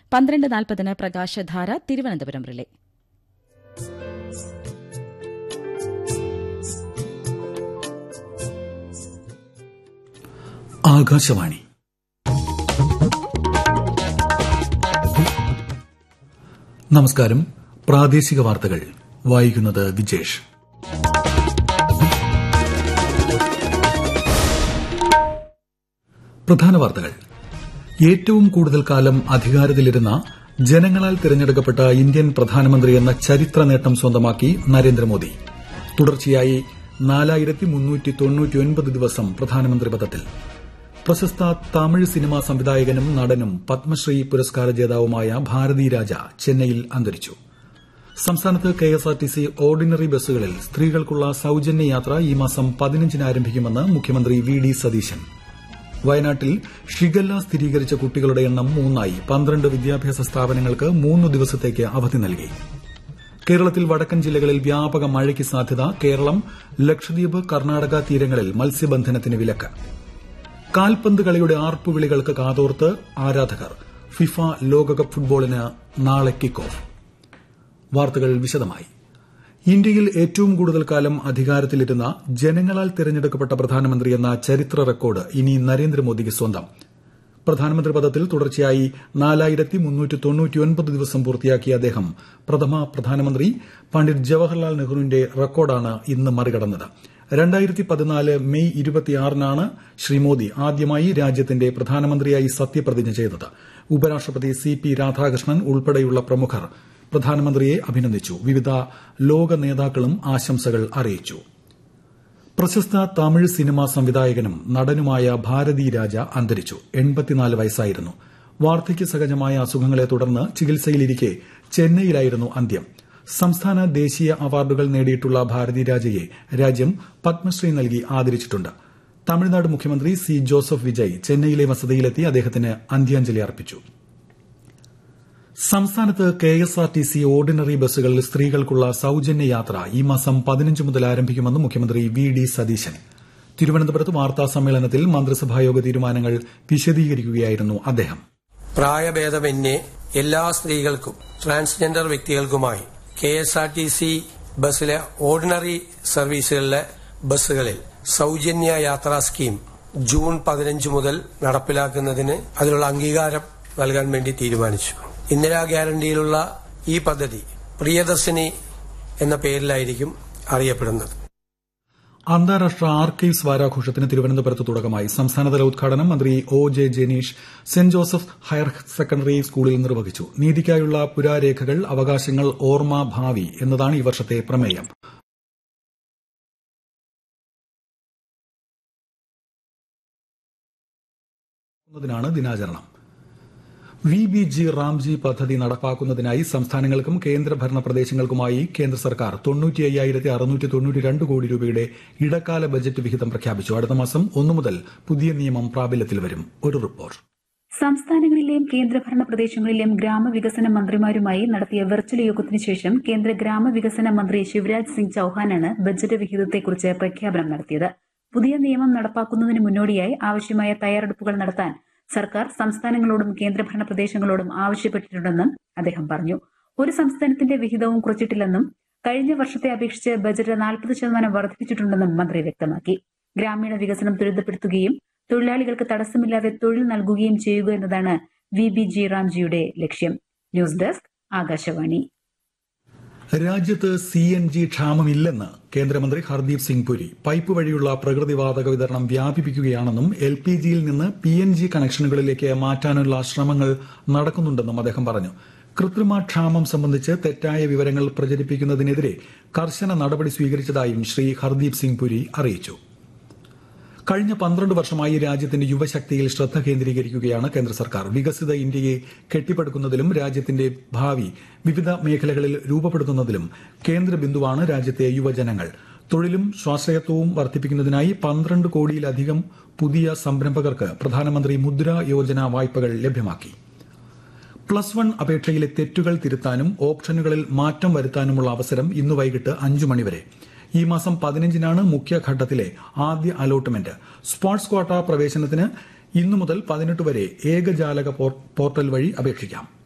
12:40 പ്രകാശധാര തിരുവനന്തപുരം റിലേ. ആകാശവാണി. നമസ്കാരം. പ്രാദേശിക വാർത്തകൾ വായിക്കുന്നത് വിജേഷ്. പ്രധാന വാർത്തകൾ. ഏറ്റവും കൂടുതൽ കാലം അധികാരത്തിലിരുന്ന ജനങ്ങളാൽ തിരഞ്ഞെടുക്കപ്പെട്ട ഇന്ത്യൻ പ്രധാനമന്ത്രിയെന്ന ചരിത്ര നേട്ടം സ്വന്തമാക്കി നരേന്ദ്രമോദി. തുടർച്ചയായി 4399 ദിവസം പ്രധാനമന്ത്രി പദത്തിൽ. പ്രശസ്ത തമിഴ് സിനിമാ സംവിധായകനും നടനും പത്മശ്രീ പുരസ്കാര ജേതാവുമായ ഭാരതി രാജ ചെന്നൈയിൽ അന്തരിച്ചു. സംസ്ഥാനത്ത് കെഎസ്ആർടിസി ഓർഡിനറി ബസ്സുകളിൽ സ്ത്രീകൾക്കുള്ള സൌജന്യ യാത്ര ഈ മാസം 15-ന് ആരംഭിക്കുമെന്ന് മുഖ്യമന്ത്രി വി.ഡി. സതീശൻ. വയനാട്ടിൽ ഷിഗല്ല സ്ഥിരീകരിച്ച കുട്ടികളുടെ എണ്ണം 3ആയി. 12 വിദ്യാഭ്യാസ സ്ഥാപനങ്ങൾക്ക് 3 ദിവസത്തേക്ക് അവധി നൽകി. കേരളത്തിൽ വടക്കൻ ജില്ലകളിൽ വ്യാപക മഴയ്ക്ക് സാധ്യത. കേരളം, ലക്ഷദ്വീപ്, കർണാടക തീരങ്ങളിൽ മത്സ്യബന്ധനത്തിന് വിലക്ക്. കാൽപന്ത് കളിയുടെ ആർപ്പുവിളികൾക്ക് കാതോർത്ത് ആരാധകർ. ഫിഫ ലോകകപ്പ് ഫുട്ബോളിന് നാളെ കിക്ക് ഓഫ്. വാർത്തകൾ വിശദമായി. ഇന്ത്യയിൽ ഏറ്റവും കൂടുതൽ കാലം അധികാരത്തിലിരുന്ന ജനങ്ങളാൽ തിരഞ്ഞെടുക്കപ്പെട്ട പ്രധാനമന്ത്രിയെന്ന ചരിത്ര റെക്കോർഡ് ഇനി നരേന്ദ്രമോദിക്ക് സ്വന്തം. പ്രധാനമന്ത്രി പദത്തിൽ തുടർച്ചയായി 4399 ദിവസം പൂർത്തിയാക്കിയ അദ്ദേഹം പ്രഥമ പ്രധാനമന്ത്രി പണ്ഡിറ്റ് ജവഹർലാൽ നെഹ്റുവിന്റെ റെക്കോർഡാണ് ഇന്ന് മറികടന്നത്. 2014 മെയ് 26-നാണ് ശ്രീ മോദി ആദ്യമായി രാജ്യത്തിന്റെ പ്രധാനമന്ത്രിയായി സത്യപ്രതിജ്ഞ ചെയ്തത്. ഉപരാഷ്ട്രപതി സി.പി. രാധാകൃഷ്ണൻ ഉൾപ്പെടെയുള്ള പ്രമുഖർ പ്രധാനമന്ത്രിയെ അഭിനന്ദിച്ചു. വിവിധ ലോക നേതാക്കളും ആശംസകൾ അറിയിച്ചു. പ്രശസ്ത തമിഴ് സിനിമാ സംവിധായകനും നടനുമായ ഭാരതി രാജ അന്തരിച്ചു. 84 വയസ്സായിരുന്നു. വാർദ്ധക്യ സഹജമായ അസുഖങ്ങളെ തുടർന്ന് ചികിത്സയിലിരിക്കെ ചെന്നൈയിലായിരുന്നു അന്ത്യം. സംസ്ഥാന ദേശീയ അവാർഡുകൾ നേടിയിട്ടുള്ള ഭാരതി രാജയെ രാജ്യം പത്മശ്രീ നൽകി ആദരിച്ചിട്ടുണ്ട്. തമിഴ്നാട് മുഖ്യമന്ത്രി സി ജോസഫ് വിജയ് ചെന്നൈയിലെ വസതിയിലെത്തി അദ്ദേഹത്തിന് അന്ത്യാഞ്ജലി അർപ്പിച്ചു. സംസ്ഥാനത്ത് കെഎസ്ആർടിസി ഓർഡിനറി ബസ്സുകളിൽ സ്ത്രീകൾക്കുള്ള സൌജന്യ യാത്ര ഈ മാസം 15 മുതൽ ആരംഭിക്കുമെന്ന് മുഖ്യമന്ത്രി വി.ഡി. സതീശൻ. തിരുവനന്തപുരത്ത് വാർത്താസമ്മേളനത്തിൽ മന്ത്രിസഭായോഗ തീരുമാനങ്ങൾ വിശദീകരിക്കുകയായിരുന്നു അദ്ദേഹം. പ്രായഭേദമന്യേ എല്ലാ സ്ത്രീകൾക്കും ട്രാൻസ്ജെൻഡർ വ്യക്തികൾക്കുമായി കെഎസ്ആർടിസി ബസ്സിലെ ഓർഡിനറി സർവീസുകളിലെ ബസ്സുകളിൽ സൌജന്യ യാത്രാ സ്കീം ജൂൺ 15 മുതൽ നടപ്പിലാക്കുന്നതിന് അതിനുള്ള അംഗീകാരം നൽകാൻ വേണ്ടി തീരുമാനിച്ചു. ഇന്ദിരാ ഗ്യാരണ്ടിയിലുള്ള ഈ പദ്ധതി പ്രിയദർശിനി എന്ന പേരിലായിരിക്കും അറിയപ്പെടുന്നത്. അന്താരാഷ്ട്ര ആർക്കൈവ്സ് വാരാഘോഷത്തിന് തിരുവനന്തപുരത്ത് തുടക്കമായി. സംസ്ഥാനതല ഉദ്ഘാടനം മന്ത്രി ഒ.ജെ. Janeesh saint Joseph higher secondary സ്കൂളിൽ നിർവഹിച്ചു. നീതിക്കായുള്ള പുരാരേഖകൾ, അവകാശങ്ങൾ, ഓർമ്മ, ഭാവി എന്നതാണ് ഈ വർഷത്തെ പ്രമേയം. ദിനാചരണം. വി.ബി.ജി. റാംജി പദ്ധതി നടപ്പാക്കുന്നതിനായി സംസ്ഥാനങ്ങൾക്കും കേന്ദ്രഭരണ പ്രദേശങ്ങൾക്കുമായി കേന്ദ്ര സർക്കാർ 95,692 കോടി രൂപയുടെ ഇടക്കാല ബജറ്റ് വിഹിതം പ്രഖ്യാപിച്ചു. അടുത്ത മാസം 1 മുതൽ പുതിയ നിയമം പ്രാബല്യത്തിൽ വരും. ഒരു റിപ്പോർട്ട്. സംസ്ഥാനങ്ങളിലെയും കേന്ദ്രഭരണ പ്രദേശങ്ങളിലെയും ഗ്രാമവികസന മന്ത്രിമാരുമായി നടത്തിയ വെർച്വൽ യോഗത്തിനു ശേഷം കേന്ദ്ര ഗ്രാമവികസന മന്ത്രി ശിവരാജ് സിംഗ് ചൌഹാനാണ് ബജറ്റ് വിഹിതത്തെക്കുറിച്ച് പ്രഖ്യാപനം നടത്തിയത്. പുതിയ നിയമം നടപ്പാക്കുന്നതിന് മുന്നോടിയായി ആവശ്യമായ തയ്യാറെടുപ്പുകൾ നടത്താൻ സർക്കാർ സംസ്ഥാനങ്ങളോടും കേന്ദ്രഭരണ പ്രദേശങ്ങളോടും ആവശ്യപ്പെട്ടിട്ടുണ്ടെന്നും അദ്ദേഹം പറഞ്ഞു. ഒരു സംസ്ഥാനത്തിന്റെ വിഹിതവും കുറച്ചിട്ടില്ലെന്നും കഴിഞ്ഞ വർഷത്തെ അപേക്ഷിച്ച് ബജറ്റ് 40% വർദ്ധിപ്പിച്ചിട്ടുണ്ടെന്നും മന്ത്രി വ്യക്തമാക്കി. ഗ്രാമീണ വികസനം ത്വരിതപ്പെടുത്തുകയും തൊഴിലാളികൾക്ക് തടസ്സമില്ലാതെ തൊഴിൽ നൽകുകയും ചെയ്യുക എന്നതാണ് വി.ബി.ജി. റാംജിയുടെ ലക്ഷ്യം. News desk, Akashvani. രാജ്യത്ത് CNG ക്ഷാമമില്ലെന്ന് കേന്ദ്രമന്ത്രി ഹർദീപ് സിംഗ് പുരി. പൈപ്പ് വഴിയുള്ള പ്രകൃതിവാതക വിതരണം വ്യാപിപ്പിക്കുകയാണെന്നും LPGയിൽ നിന്ന് PNG കണക്ഷനുകളിലേക്ക് മാറ്റാനുള്ള ശ്രമങ്ങൾ നടക്കുന്നുണ്ടെന്നും അദ്ദേഹം പറഞ്ഞു. കൃത്രിമ ക്ഷാമം സംബന്ധിച്ച് തെറ്റായ വിവരങ്ങൾ പ്രചരിപ്പിക്കുന്നതിനെതിരെ കർശന നടപടി സ്വീകരിച്ചതായും ശ്രീ ഹർദീപ് സിംഗ് പുരി അറിയിച്ചു. കഴിഞ്ഞ 12 വർഷമായി രാജ്യത്തിന്റെ യുവശക്തിയിൽ ശ്രദ്ധ കേന്ദ്രീകരിക്കുകയാണ് കേന്ദ്ര സർക്കാർ. വികസിത ഇന്ത്യയെ കെട്ടിപ്പടുക്കുന്നതിലും രാജ്യത്തിന്റെ ഭാവി വിവിധ മേഖലകളിൽ രൂപപ്പെടുത്തുന്നതിലും കേന്ദ്ര ബിന്ദുവാണ് രാജ്യത്തെ യുവജനങ്ങൾ. തൊഴിലും സ്വാശ്രയത്വവും വർദ്ധിപ്പിക്കുന്നതിനായി 12 കോടിയിലധികം പുതിയ സംരംഭകർക്ക് പ്രധാനമന്ത്രി മുദ്ര യോജന വായ്പകൾ ലഭ്യമാക്കി. +1 അപേക്ഷയിലെ തെറ്റുകൾ തിരുത്താനും ഓപ്ഷനുകളിൽ മാറ്റം വരുത്താനുമുള്ള അവസരം ഇന്ന് വൈകിട്ട് 5 മണിവരെ. ഈ മാസം 15-നാണ് മുഖ്യഘട്ടത്തിലെ ആദ്യ അലോട്ട്മെന്റ്. സ്പോർട്സ് ക്വാട്ട പ്രവേശനത്തിന് ഇന്നു മുതൽ 18 വരെ ഏകജാലക പോർട്ടൽ വഴി അപേക്ഷിക്കാം.